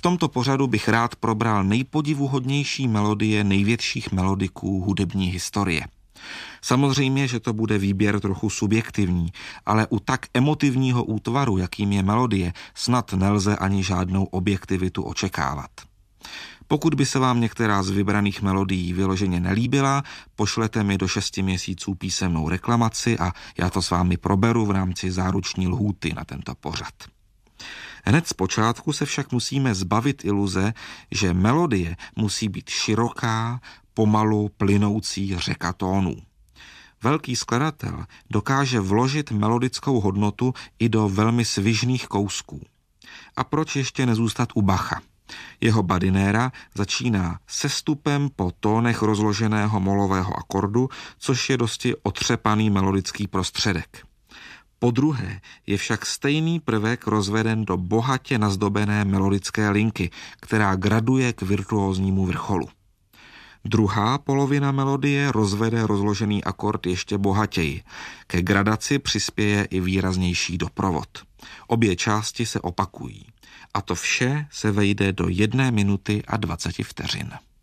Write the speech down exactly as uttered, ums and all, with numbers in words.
tomto pořadu bych rád probral nejpodivuhodnější melodie největších melodiků hudební historie. Samozřejmě, že to bude výběr trochu subjektivní, ale u tak emotivního útvaru, jakým je melodie, snad nelze ani žádnou objektivitu očekávat. Pokud by se vám některá z vybraných melodií vyloženě nelíbila, pošlete mi do šesti měsíců písemnou reklamaci a já to s vámi proberu v rámci záruční lhůty na tento pořad. Hned zpočátku se však musíme zbavit iluze, že melodie musí být široká, pomalu plynoucí řeka tónů. Velký skladatel dokáže vložit melodickou hodnotu i do velmi svižných kousků. A proč ještě nezůstat u Bacha? Jeho badinéra začíná sestupem po tónech rozloženého molového akordu, což je dosti otřepaný melodický prostředek. Po druhé je však stejný prvek rozveden do bohatě nazdobené melodické linky, která graduje k virtuóznímu vrcholu. Druhá polovina melodie rozvede rozložený akord ještě bohatěji. Ke gradaci přispěje i výraznější doprovod. Obě části se opakují. A to vše se vejde do jedné minuty a dvaceti vteřin.